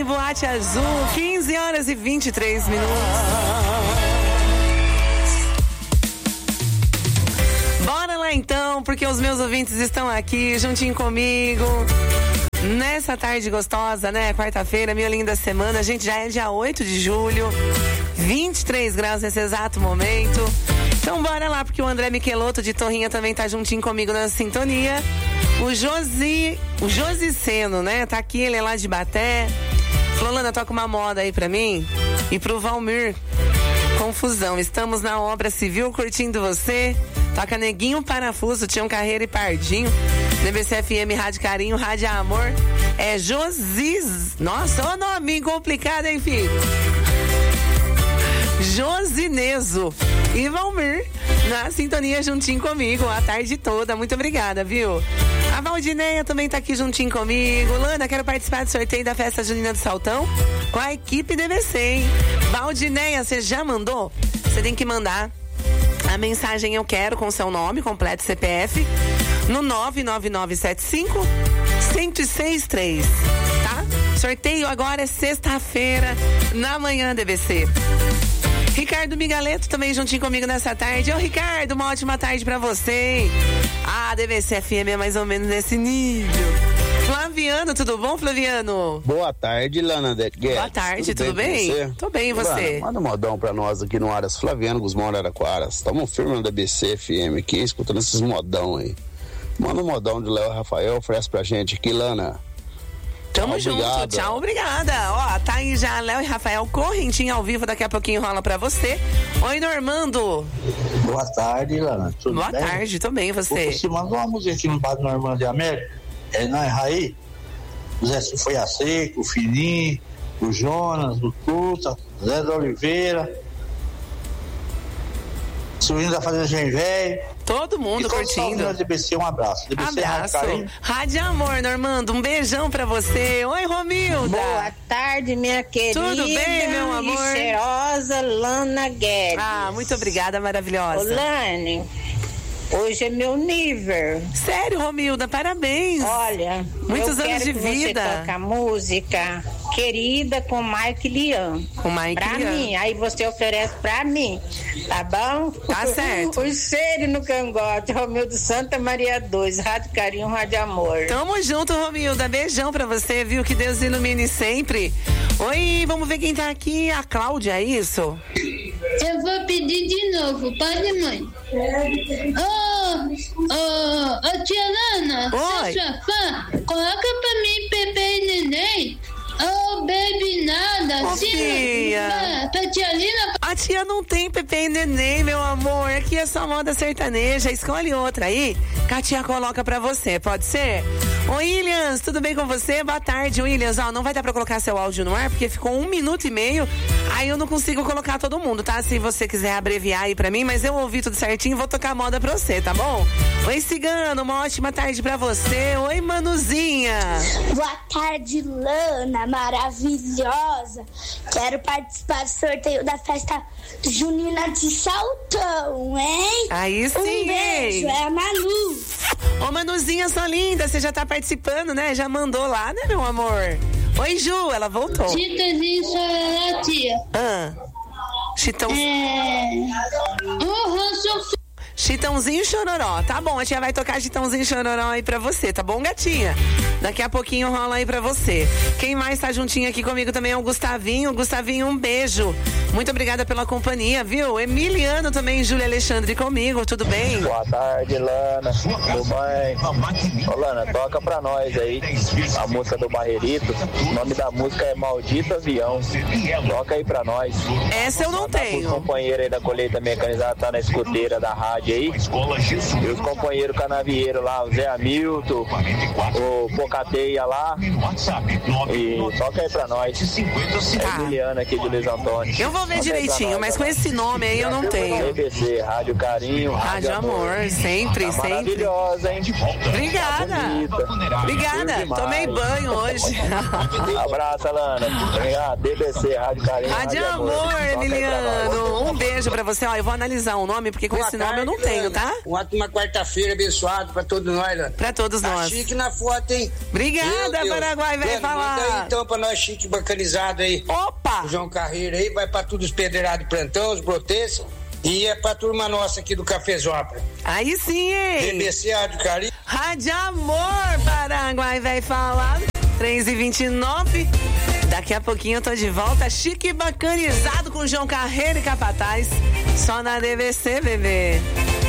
aí, Boate Azul, 15 horas e 23 minutos. Bora lá então, porque os meus ouvintes estão aqui juntinho comigo. Nessa tarde gostosa, né? Quarta-feira, minha linda semana. Gente, já é dia 8 de julho, 23 graus nesse exato momento. Então bora lá, porque o André Michelotto de Torrinha também tá juntinho comigo na sintonia. O Josiceno, né? Tá aqui, ele é lá de Baté. Flolana, toca uma moda aí pra mim. E pro Valmir. Confusão. Estamos na obra civil, curtindo você. Toca Neguinho Parafuso, Tião Carreira e Pardinho. DBC FM, Rádio Carinho, Rádio Amor. É Josis. Nossa, ô nome complicado, hein, filho? Josineso e Valmir na sintonia juntinho comigo a tarde toda. Muito obrigada, viu? A Valdineia também tá aqui juntinho comigo. Lana, quero participar do sorteio da festa junina do Saltão com a equipe DBC, hein? Valdineia, você já mandou? Você tem que mandar a mensagem eu quero com seu nome completo, CPF no 99975-1063, tá? Sorteio agora é sexta-feira na manhã, DBC. Ricardo Migaleto também juntinho comigo nessa tarde. Ô Ricardo, uma ótima tarde pra você. Ah, DBC FM é mais ou menos nesse nível. Flaviano, tudo bom, Flaviano? Boa tarde, Lana Guedes. Boa tarde, tudo bem? Tô bem, e você? Lana, manda um modão pra nós aqui no Aras. Flaviano Guzmão Araraquara. Tamo firme no DBC FM aqui, escutando esses modão aí. Manda um modão de Léo e Rafael, oferece pra gente aqui, Lana. Tamo junto, obrigado. Tchau, obrigada. Ó, tá aí já Léo e Rafael, correntinho ao vivo, daqui a pouquinho rola pra você. Oi, Normando. Boa tarde, Lana. Tudo Boa bem? tarde, tô bem, você? Você mandou uma música aqui no Padre Normando de América? É Nós Raí? O Zé foi a Seco, o Fininho, o Jonas, o Tuta, Zé da Oliveira, Subindo da Fazenda Gen Velho. Todo mundo curtindo. E DBC, um abraço. DBC, abraço. Rádio, Rádio Amor, Normando, um beijão pra você. Oi, Romilda. Boa tarde, minha querida. Tudo bem, meu amor? E cheirosa Lana Guedes. Ah, muito obrigada, maravilhosa. Ô, Lane, hoje é meu nível. Sério, Romilda, parabéns. Olha, muitos anos de vida. Você toca música Querida com Mike Lian. Com Mike pra Lian. mim, aí você oferece pra mim, tá bom? Tá certo. O cheiro no cangote, Romildo Santa Maria 2, Rádio Carinho, Rádio Amor. Tamo junto, Romilda, beijão pra você, viu? Que Deus ilumine sempre. Oi, vamos ver quem tá aqui, a Cláudia, é isso? Eu vou pedir de novo, pode, mãe? Ô, tia Lana, oi. sou sua fã, coloca pra mim Pepe e Neném. Oh, baby, nada. Ô, filha. Pra tia Lina. A tia não tem Pepe e Neném, meu amor. Aqui é só moda sertaneja. Escolhe outra aí que a tia coloca pra você, pode ser? Ô, Williams, tudo bem com você? Boa tarde, Williams. Ó, não vai dar pra colocar seu áudio no ar, porque ficou 1 minuto e meio. Aí eu não consigo colocar todo mundo, tá? Se você quiser abreviar aí pra mim, mas eu ouvi tudo certinho e vou tocar moda pra você, tá bom? Oi, Cigano, uma ótima tarde pra você. Oi, Manuzinha. Boa tarde, Lana, maravilhosa. Quero participar do sorteio da festa junina de Saltão, hein? Aí sim, um beijo, é a Manu. Ô, Manuzinha, sua linda, você já tá participando, né? Já mandou lá, né, meu amor? Oi, Ju, ela voltou. Chitazinho, só tia. Chitão. Chitãozinho Chororó. Tá bom, a tia vai tocar Chitãozinho Chororó aí pra você, tá bom, gatinha? Daqui a pouquinho rola aí pra você. Quem mais tá juntinho aqui comigo também é o Gustavinho. Gustavinho, um beijo. Muito obrigada pela companhia, viu? Emiliano também, Júlia Alexandre comigo, tudo bem? Boa tarde, Lana. Tudo bem? Ô, Lana, toca pra nós aí a música do Barreirito. O nome da música é Maldito Avião. Toca aí pra nós. Essa eu não tenho. Os companheiros aí da colheita mecanizada tá na escuteira da rádio aí. E os companheiros canavieiros lá, o Zé Hamilton, o Pocateia lá. E toca aí pra nós. É Emiliano aqui de Luiz Antônio. Eu vou ver direitinho, mas com esse nome aí eu não tenho. BBC, Rádio Carinho, Rádio Amor, sempre, tá sempre. Maravilhosa, hein? Obrigada. Obrigada. Tomei banho hoje. Abraço, Alana. Obrigado. BBC, Rádio Carinho. Rádio Amor, Emiliano. Um beijo pra você. Ó, eu vou analisar o nome, porque com esse nome eu não tenho, tá? Uma quarta-feira abençoada pra todos nós, Lana. Pra todos nós. Chique na foto, hein? Obrigada, Paraguai, vai falar. Manda aí então pra nós, chique bacanizado aí. Opa! O João Carreiro aí, vai pra todos os pedreirados de plantão, os brotenses. E é pra turma nossa aqui do Cafezópolis. Aí sim, hein? BBC Rádio Carinho. Rádio Amor, Paraguai vai falar. 3h29. Daqui a pouquinho eu tô de volta. Chique e bacanizado com João Carreiro e Capataz. Só na DBC, bebê.